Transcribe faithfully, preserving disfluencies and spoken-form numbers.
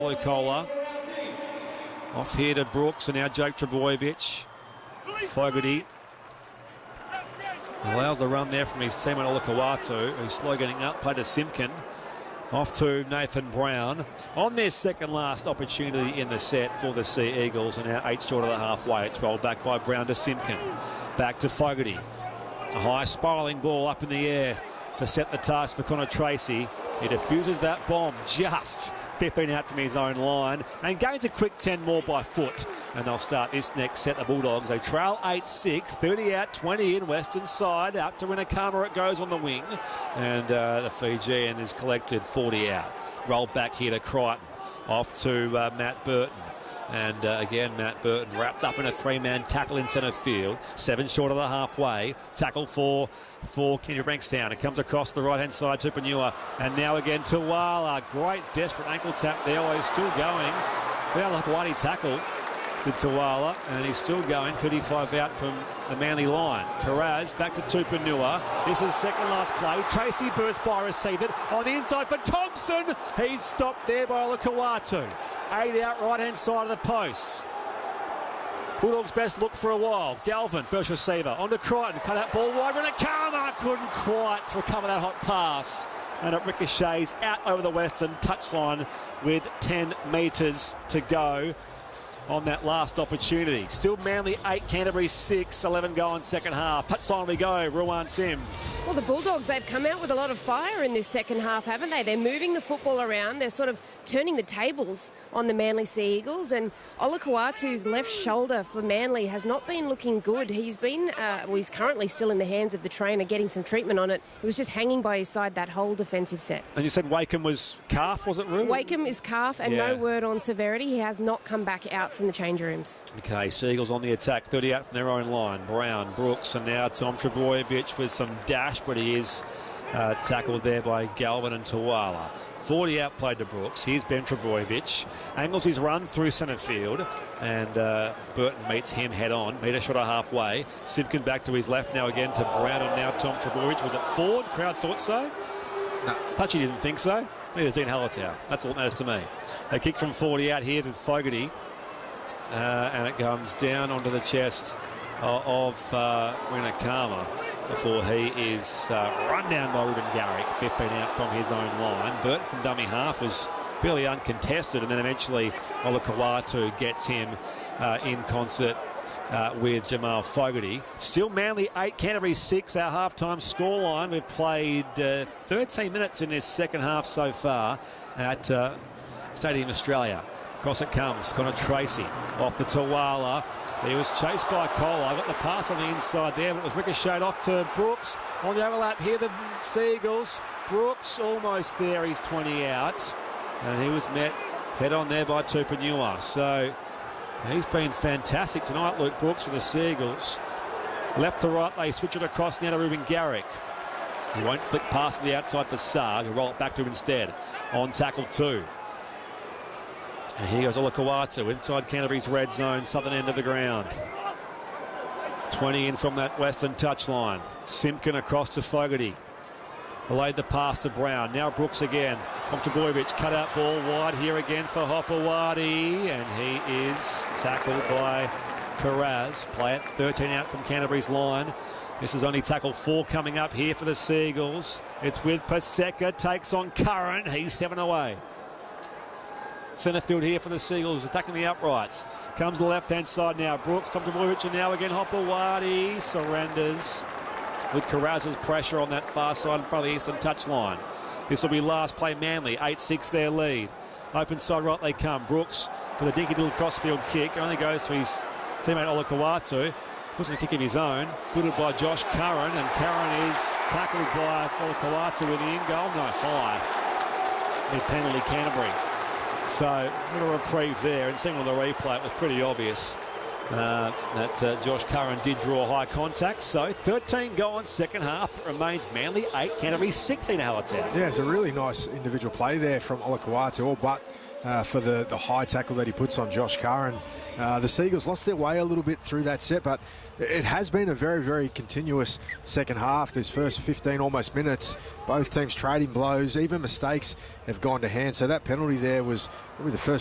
Lukola. Off here to Brooks, and now Jake Trbojevic. Fogarty allows the run there from his teammate Olakau'atu, who's slow getting up. Play to Simpkin. Off to Nathan Brown. On their second last opportunity in the set for the Sea Eagles, and now eight short of the halfway. It's rolled back by Brown to Simpkin. Back to Fogarty. A high spiralling ball up in the air to set the task for Connor Tracy. He diffuses that bomb just fifteen out from his own line and gains a quick ten more by foot. And they'll start this next set, the Bulldogs. They trail eight six, thirty out, twenty in, western side. Out to Winakama it goes on the wing. And uh, the Fijian is collected forty out. Rolled back here to Crichton. Off to uh, Matt Burton. And uh, again, Matt Burton wrapped up in a three-man tackle in centre field. Seven short of the halfway. Tackle for, for Kenny Bankstown. It comes across the right-hand side to Panua. And now again to Wala. Great desperate ankle tap there while he's still going. Well, Hapawati tackle to Tuwala, and he's still going. thirty-five out from the Manly line. Karaz back to Tupanua. This is second last play. Tracy bursts by, receive it on the inside for Thompson. He's stopped there by Olakau'atu. Eight out, right-hand side of the post. Bulldogs' best look for a while. Galvin, first receiver. On to Crichton. Cut that ball wide. Winakama couldn't quite recover that hot pass. And it ricochets out over the western touchline with ten metres to go on that last opportunity. Still Manly eight, Canterbury six, eleven go on second half. Touchline we go, Ruan Sims. Well, the Bulldogs, they've come out with a lot of fire in this second half, haven't they? They're moving the football around. They're sort of turning the tables on the Manly Sea Eagles. And Olakau'atu's left shoulder for Manly has not been looking good. He's been, uh, well, he's currently still in the hands of the trainer getting some treatment on it. It was just hanging by his side that whole defensive set. And you said Wakeham was calf, was it, Ru? Wakeham is calf, and yeah. No word on severity. He has not come back out from the change rooms. Okay, Seagulls on the attack, thirty out from their own line. Brown, Brooks, and now Tom Trbojevic with some dash, but he is uh, tackled there by Galvin and Tuwala. forty out played to Brooks. Here's Ben Trbojevic. Angles his run through centre field, and uh, Burton meets him head on. Meter shot a halfway. Simpkin back to his left now again to Brown, and now Tom Trbojevic. Was it forward? Crowd thought so. No. Touchy didn't think so. There's Dean Hallertau. That's all that matters to me. They kick from forty out here to Fogarty. Uh, and it comes down onto the chest of, of uh, Winakama before he is uh, run down by Ruben Garrick. fifteen out from his own line. Burton from dummy half was fairly uncontested, and then eventually Olakau'atu gets him uh, in concert uh, with Jamal Fogarty. Still Manly eight, Canterbury six, our halftime scoreline. We've played uh, thirteen minutes in this second half so far at uh, Stadium Australia. Across it comes, Connor Tracy off the Tuwala. He was chased by Kola. Got the pass on the inside there, but it was ricocheted off to Brooks. On the overlap here, the Seagulls. Brooks almost there, he's twenty out. And he was met head on there by Tupanua. So he's been fantastic tonight, Luke Brooks, for the Seagulls. Left to right, they switch it across now to Ruben Garrick. He won't flick past the outside for Saab. He'll roll it back to him instead. On tackle two. And here goes Olakau'atu inside Canterbury's red zone, southern end of the ground. twenty in from that western touchline. Simpkin across to Fogarty. Relayed the pass to Brown. Now Brooks again. Tom Trbojevic, cut out ball wide here again for Hopewadi. And he is tackled by Karaz. Play it thirteen out from Canterbury's line. This is only tackle four coming up here for the Seagulls. It's with Paseka, takes on Curran. He's seven away. Centre field here for the Seagulls, attacking the uprights. Comes the left-hand side now. Brooks, Tom Trbojevic, and now again Hopewadi surrenders with Karaz's pressure on that far side in front of the eastern touchline. This will be last play Manly, eight six their lead. Open side right they come. Brooks for the dinky little crossfield kick. Only goes to his teammate Olakau'atu. Puts in a kick of his own. Footed by Josh Curran, and Curran is tackled by Olakau'atu with the in goal. No, high. Mid penalty Canterbury. So, a little reprieve there, and seeing on the replay, it was pretty obvious uh, that uh, Josh Curran did draw high contact. So, thirteen go on second half. It remains Manly eight, Canterbury sixteen, Hallertau. Yeah, it's a really nice individual play there from Olakau'atu, all but uh, for the, the high tackle that he puts on Josh Curran. Uh, the Seagulls lost their way a little bit through that set, but it has been a very, very continuous second half. This first fifteen almost minutes, both teams trading blows, even mistakes have gone to hand. So that penalty there was probably the first